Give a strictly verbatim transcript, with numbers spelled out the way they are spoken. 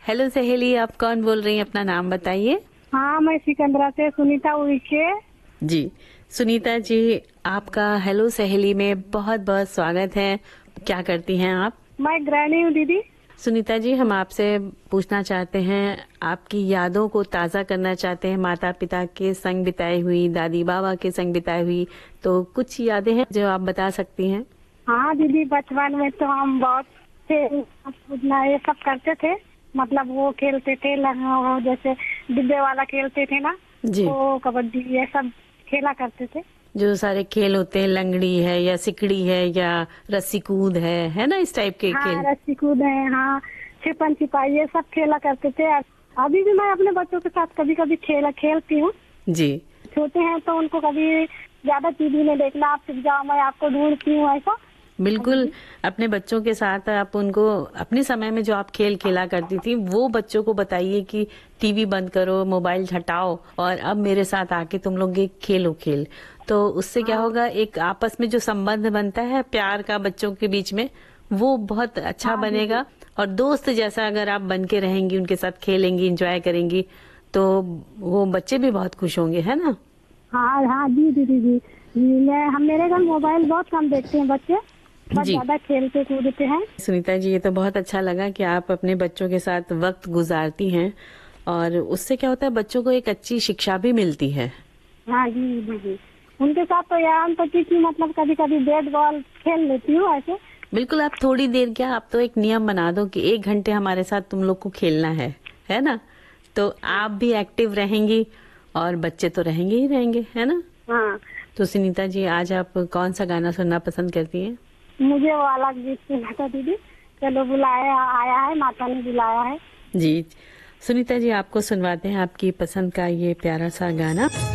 Hello सहेली, आप कौन बोल रही हैं? अपना नाम बताइए। हाँ, मैं सिकंदरा से सुनीता उइके। जी सुनीता जी, आपका हेलो सहेली में बहुत बहुत स्वागत है। क्या करती हैं आप? मैं गृहिणी हूँ दीदी। सुनीता जी, हम आपसे पूछना चाहते हैं, आपकी यादों को ताज़ा करना चाहते हैं, माता पिता के संग बिताई हुई, दादी बाबा के संग बिताई हुई, तो कुछ यादें हैं जो आप बता सकती हैं? हाँ दीदी, बचपन में तो हम बहुत खेल कूदना ये सब करते थे। मतलब वो खेलते थे लंगा, वो जैसे डिब्बे वाला खेलते थे ना, जी, वो कबड्डी ये सब खेला करते थे। जो सारे खेल होते हैं, लंगड़ी है या सिकड़ी है या रस्सी कूद है है ना, इस टाइप के हाँ, खेल। रस्सी कूद है, हाँ, छिपन छिपाई ये सब खेला करते थे। अभी भी मैं अपने बच्चों के साथ कभी कभी खेला खेलती हूँ। जी, छोटे हैं तो उनको कभी ज्यादा टीवी में देखना, आप चुप जाओ मैं आपको ढूंढती हूँ, ऐसा। बिल्कुल। अपने बच्चों के साथ आप उनको अपने समय में जो आप खेल खेला करती थी वो बच्चों को बताइए कि टीवी बंद करो, मोबाइल हटाओ और अब मेरे साथ आके तुम लोग ये खेलो खेल। तो उससे क्या हाँ होगा, एक आपस में जो संबंध बनता है प्यार का बच्चों के बीच में, वो बहुत अच्छा हाँ दीदी। बनेगा। और दोस्त जैसा अगर आप बन के रहेंगी, उनके साथ खेलेंगी, इंजॉय करेंगी, तो वो बच्चे भी बहुत खुश होंगे, है ना? हाँ हाँ जी दीदी जी जी, मैं हम मेरे घर मोबाइल बहुत कम देखते हैं बच्चे, बस जी ज्यादा खेलते कूदते हैं। सुनीता जी, ये तो बहुत अच्छा लगा कि आप अपने बच्चों के साथ वक्त गुजारती हैं और उससे क्या होता है, बच्चों को एक अच्छी शिक्षा भी मिलती है। हाँ जी दीदी, उनके साथ तो यार तो की मतलब कभी कभी बैट बॉल खेल लेती हूँ ऐसे। बिल्कुल, आप थोड़ी देर क्या, आप तो एक नियम बना दो कि एक घंटे हमारे साथ तुम लोग को खेलना है है ना? तो आप भी एक्टिव रहेंगी और बच्चे तो रहेंगे ही रहेंगे, है ना? हाँ, तो सुनीता जी, आज आप कौन सा गाना सुनना पसंद करती हैं? मुझे वो अलग गीत सुना था दीदी। चलो बुलाया आया है, माता ने बुलाया है। जी सुनीता जी, आपको सुनवाते हैं आपकी पसंद का ये प्यारा सा गाना।